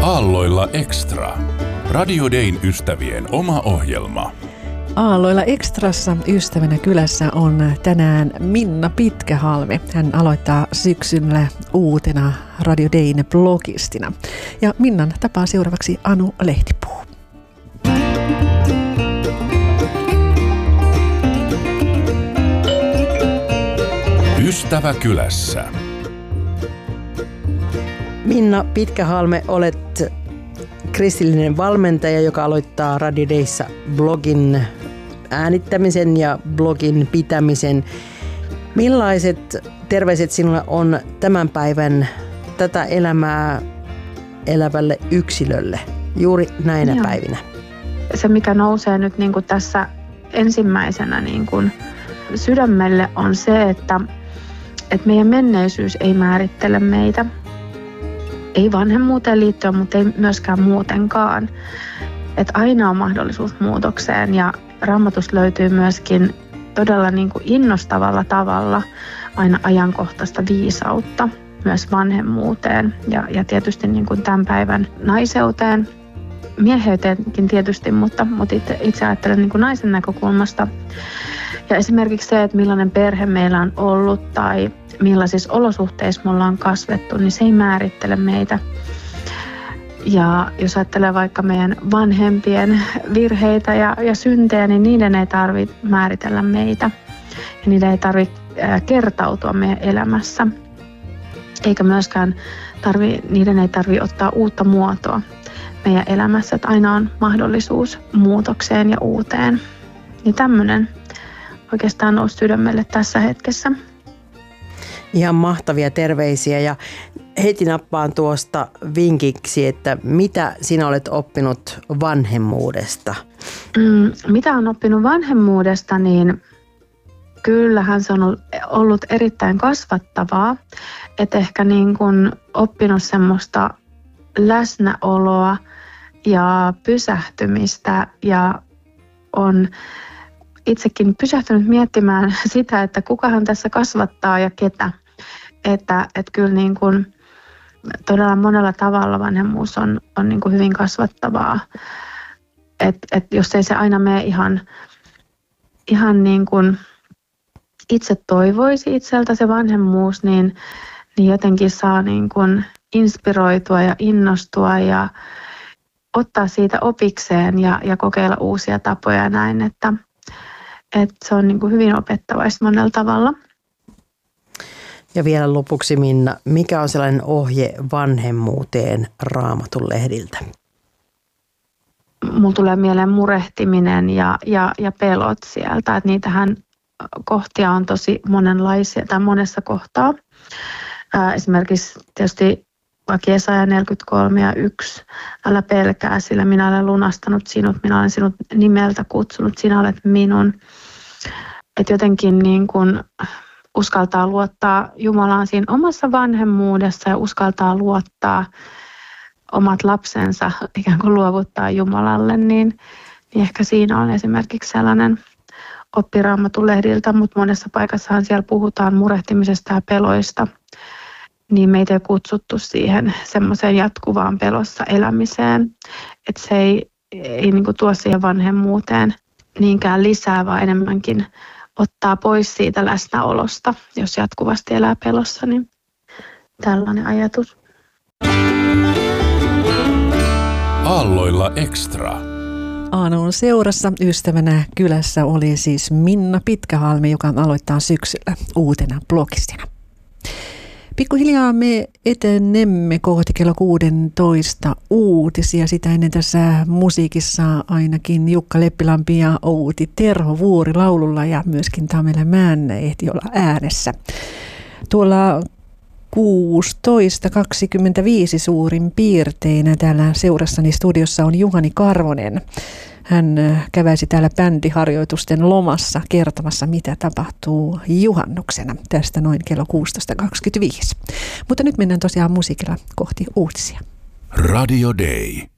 Aalloilla Extra. Radio Dayn ystävien oma ohjelma. Aalloilla Extrassa ystävänä kylässä on tänään Minna Pitkähalmi. Hän aloittaa syksyllä uutena Radio Dayn blogistina. Ja Minnan tapaa seuraavaksi Anu Lehtipuu. Ystävä kylässä. Minna Pitkähalme, olet kristillinen valmentaja, joka aloittaa Radio Dayssa blogin äänittämisen ja blogin pitämisen. Millaiset terveiset sinulla on tämän päivän tätä elämää elävälle yksilölle juuri näinä päivinä? Se, mikä nousee nyt niin kuin tässä ensimmäisenä niin kuin sydämelle, on se, että meidän menneisyys ei määrittele meitä. Ei vanhemmuuteen liittyen, mutta ei myöskään muutenkaan. Että aina on mahdollisuus muutokseen ja Raamatusta löytyy myöskin todella niin kuin innostavalla tavalla aina ajankohtaista viisautta myös vanhemmuuteen ja tietysti niin kuin tämän päivän naiseuteen, mieheyteenkin tietysti, mutta itse ajattelen niin kuin naisen näkökulmasta. Ja esimerkiksi se, että millainen perhe meillä on ollut tai millaisissa olosuhteissa me ollaan kasvettu, niin se ei määrittele meitä. Ja jos ajattelee vaikka meidän vanhempien virheitä ja syntejä, niin niiden ei tarvitse määritellä meitä. Ja niiden ei tarvitse kertautua meidän elämässä. Eikä myöskään niiden ei tarvitse ottaa uutta muotoa meidän elämässä. Että aina on mahdollisuus muutokseen ja uuteen. Niin tämmöinen oikeastaan nousi sydämelle tässä hetkessä. Ihan mahtavia terveisiä ja heti nappaan tuosta vinkiksi, että mitä sinä olet oppinut vanhemmuudesta? Mitä on oppinut vanhemmuudesta, niin kyllähän se on ollut erittäin kasvattavaa. Että ehkä niin kuin oppinut semmoista läsnäoloa ja pysähtymistä ja on itsekin pysähtynyt miettimään sitä, että kukahan tässä kasvattaa ja ketä. Että kyllä niin kuin todella monella tavalla vanhemmuus on niin kuin hyvin kasvattavaa. Että jos ei se aina mene ihan niin kuin itse toivoisi itseltä se vanhemmuus, niin jotenkin saa niin kuin inspiroitua ja innostua ja ottaa siitä opikseen ja kokeilla uusia tapoja ja näin, että se on niin kuin hyvin opettavaista monella tavalla. Ja vielä lopuksi Minna, mikä on sellainen ohje vanhemmuuteen Raamatun lehdiltä? Mulla tulee mieleen murehtiminen ja pelot sieltä, että niitähän kohtia on tosi monenlaisia tai monessa kohtaa. Esimerkiksi tietysti vaikka Jesaja 43 ja 1, älä pelkää, sillä minä olen lunastanut sinut, minä olen sinut nimeltä kutsunut, sinä olet minun. Että jotenkin niin kuin uskaltaa luottaa Jumalaan siinä omassa vanhemmuudessa ja uskaltaa luottaa omat lapsensa, ikään kuin luovuttaa Jumalalle, niin ehkä siinä on esimerkiksi sellainen oppi Raamatun lehdiltä, mutta monessa paikassahan siellä puhutaan murehtimisesta ja peloista. Niin meitä ei kutsuttu siihen semmoiseen jatkuvaan pelossa elämiseen, että se ei niin kuin tuo siihen vanhemmuuteen niinkään lisää, vaan enemmänkin ottaa pois siitä läsnäolosta, jos jatkuvasti elää pelossa, niin tällainen ajatus. Aalloilla Extra. Aanon seurassa ystävänä kylässä oli siis Minna Pitkähalmi, joka aloittaa syksyllä uutena blogistina. Pikkuhiljaa me etenemme kohti kello 16 uutisia. Sitä ennen tässä musiikissa ainakin Jukka Leppilampi ja Outi Terho Vuori laululla ja myöskin Tamela Mään ehti olla äänessä. Tuolla 16.25 suurin piirtein täällä seurassani studiossa on Juhani Karvonen. Hän käväisi täällä bändiharjoitusten lomassa kertomassa, mitä tapahtuu juhannuksena. Tästä noin kello 16.25. Mutta nyt mennään tosiaan musiikilla kohti uutisia. Radio Day.